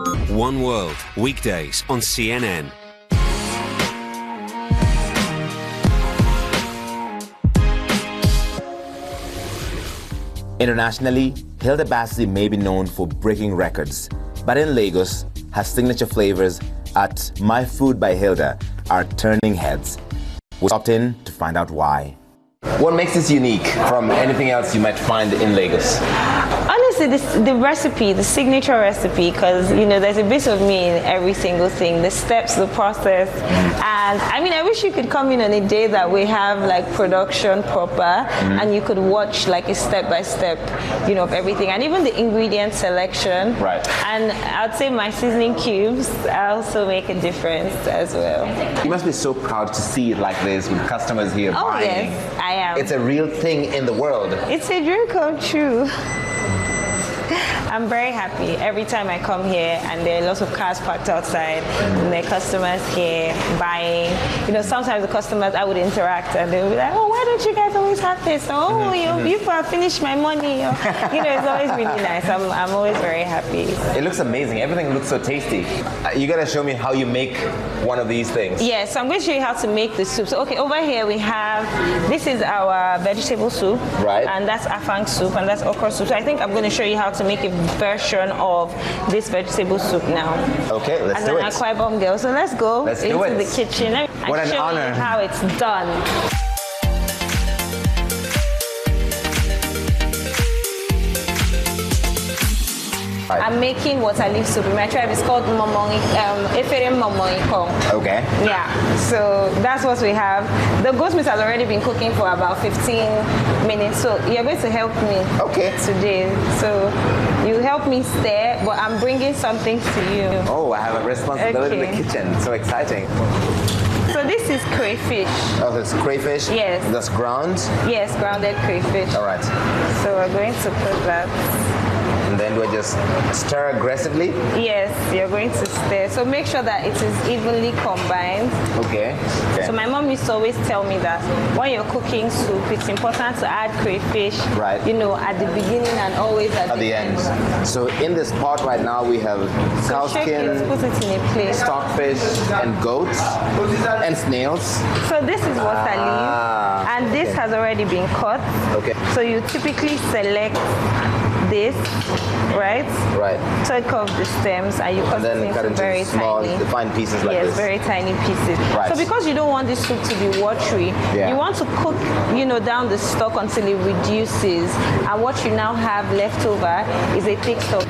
One World, weekdays on CNN. Internationally, Hilda Basi may be known for breaking records, but in Lagos, her signature flavors at My Food by Hilda are turning heads. We stopped in to find out why. What makes this unique from anything else you might find in Lagos? Honestly, the recipe, the signature recipe, because you know there's a bit of me in every single thing, the steps, the process, and I mean I wish you could come in on a day that we have like production proper, and you could watch like a step by step, you know, of everything, and even the ingredient selection. Right. And I'd say my seasoning cubes also make a difference as well. You must be so proud to see it like this with customers here buying. Yes, I am. It's a real thing in the world. It's a dream come true. I'm very happy every time I come here and there are lots of cars parked outside and there are customers here buying. You know, sometimes the customers I would interact and they would be like, oh, why don't you guys always have this? Oh, you finished my money. Or, you know, it's always really nice. I'm always very happy. It looks amazing. Everything looks so tasty. You gotta show me how you make one of these things. Yes, so I'm going to show you how to make the soup. So, okay, over here we have, this is our vegetable soup. Right. And that's afang soup and that's okra soup. So I think I'm going to show you how to make a version of this vegetable soup now. Okay, let's do it. As an Akwa Ibom girl, so let's go into the kitchen and what an show honor. you how it's done. I'm making water leaf soup. In my tribe, it's called Efere Momoikong. Okay. Yeah, so that's what we have. The goat meat has already been cooking for about 15 minutes, so you're going to help me today. So you help me stir, but I'm bringing something to you. Oh, I have a responsibility in the kitchen. So exciting. So this is crayfish. Oh, that's crayfish? Yes. That's ground? Yes, grounded crayfish. All right. So we're going to put that. And then we just stir aggressively? Yes, you're going to stir. So make sure that it is evenly combined. Okay. So my mom used to always tell me that when you're cooking soup, it's important to add crayfish, you know, at the beginning and always at the end. So in this pot right now we have cow skin, put it in a plate. stockfish, and goats, and snails. So this is water leaf, and this has already been cut. Okay. So you typically select this, right? Right. Take off the stems and you cut it into very small, tiny, fine pieces like this. Yes, very tiny pieces. Right. So because you don't want this soup to be watery, you want to cook, you know, down the stock until it reduces, and what you now have left over is a thick stock.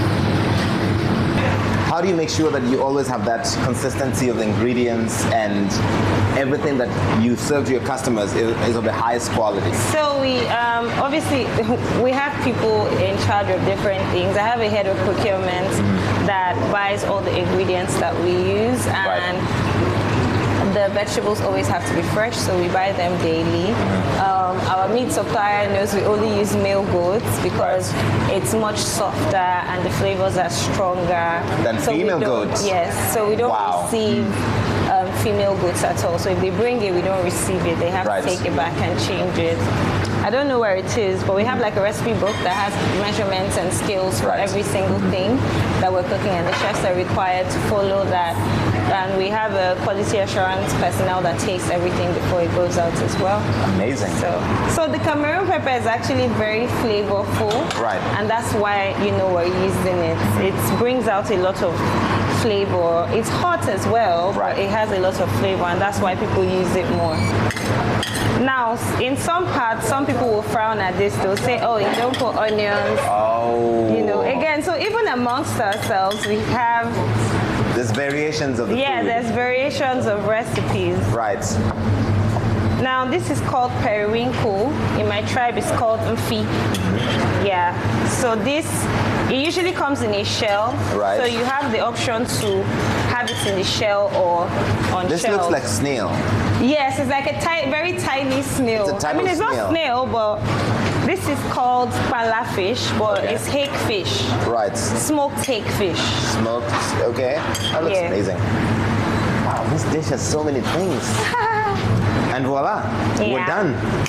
How do you make sure that you always have that consistency of the ingredients and everything that you serve to your customers is of the highest quality? So we obviously we have people in charge of different things. I have a head of procurement that buys all the ingredients that we use, and the vegetables always have to be fresh, so we buy them daily. Our meat supplier knows we only use male goats because it's much softer and the flavors are stronger than female goats. Yes, so we don't receive female goats at all. So if they bring it, we don't receive it. They have to take it back and change it. I don't know where it is, but we have like a recipe book that has measurements and scales for every single thing that we're cooking, and the chefs are required to follow that. And we have a quality assurance personnel that tastes everything before it goes out as well. Amazing. So the Cameroon pepper is actually very flavorful. Right. And that's why, you know, we're using it. It brings out a lot of flavor. It's hot as well, but it has a lot of flavor, and that's why people use it more. Now, in some parts, some people will frown at this. They'll say, oh, you don't put onions. Oh. You know, again, so even amongst ourselves, we have... There's variations of the food. There's variations of recipes. Right. Now, this is called periwinkle. In my tribe, it's called mfi. Yeah. So this, it usually comes in a shell. Right. So you have the option to have it in the shell or on This looks like snail. Yes, it's like a very tiny snail. It's a type of it's snail. not snail, but this is called pala fish, but it's hake fish. Right. Smoked hake fish. Smoked, okay. That looks amazing. Wow, this dish has so many things. And voila, we're done.